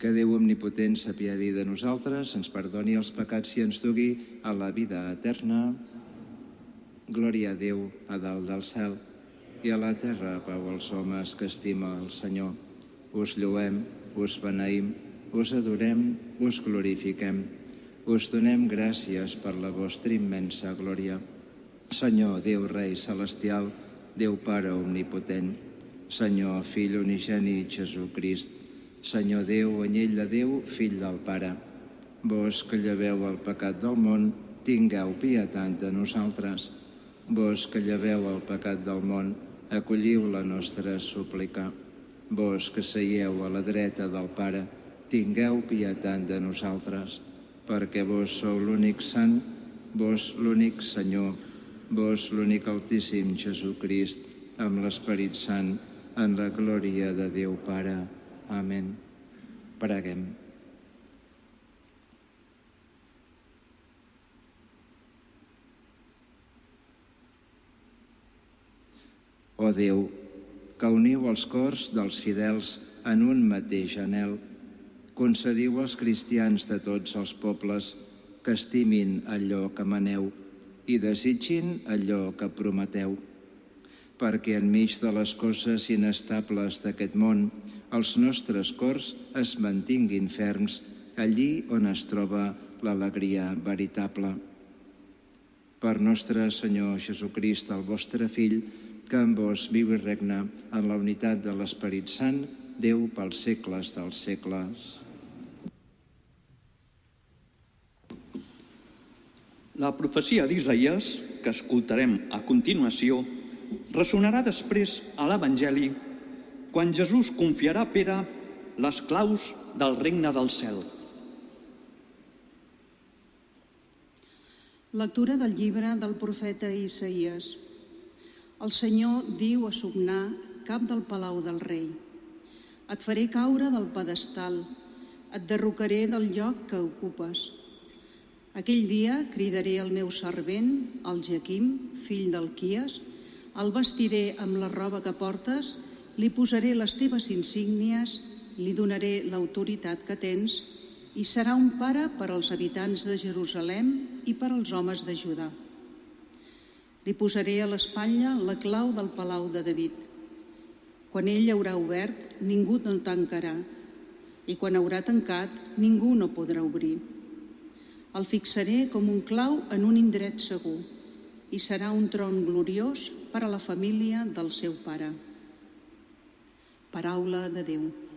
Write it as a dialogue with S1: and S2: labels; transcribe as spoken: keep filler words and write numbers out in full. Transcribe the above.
S1: Que Déu omnipotent s'apiadi de nosaltres, ens perdoni els pecats i ens dugui a la vida eterna. Glòria a Déu a dalt del cel i a la terra pau als homes que estima el Senyor. Us lloem, us beneïm, us adorem, us glorifiquem. Us donem gràcies per la vostra immensa glòria. Senyor, Déu Rei Celestial, Déu Pare Omnipotent, Senyor, Fill unigènit Jesucrist, Senyor Déu, anyell de Déu, Fill del Pare, vos que lleveu el pecat del món, tingueu pietat de nosaltres. Vos que lleveu el pecat del món, acolliu la nostra súplica. Vos que seieu a la dreta del Pare, tingueu pietat de nosaltres, perquè vos sou l'únic sant, vos l'únic Senyor, vos l'únic Altíssim Jesucrist, amb l'Esperit Sant, en la glòria de Déu Pare. Amén. Preguem. Ó Déu, que uniu els cors dels fidels en un mateix anhel, concediu als cristians de tots els pobles que estimin allò que maneu i desitgin allò que prometeu, perquè enmig de les coses inestables d'aquest món els nostres cors es mantinguin ferms allí on es troba l'alegria veritable. Per nostre Senyor Jesucrist, el vostre Fill, que amb vos viu i regna en la unitat de l'Esperit Sant, Déu pels segles dels segles.
S2: La profecia d'Isaïes, que escoltarem a continuació, ressonarà després a l'Evangeli quan Jesús confiarà a Pere les claus del regne del cel.
S3: Lectura del llibre del profeta Isaïes. El Senyor diu a Sognar, cap del palau del rei: et faré caure del pedestal, et derrocaré del lloc que ocupes. Aquell dia cridaré el meu servent, el Jaquim, fill d'Alquies, el vestiré amb la roba que portes, li posaré les teves insígnies, li donaré l'autoritat que tens i serà un pare per als habitants de Jerusalem i per als homes de Judà. Li posaré a l'espatlla la clau del palau de David. Quan ell haurà obert, ningú no tancarà, i quan haurà tancat, ningú no podrà obrir. El fixaré com un clau en un indret segur i serà un tron gloriós per a la família del seu pare. Paraula de Déu.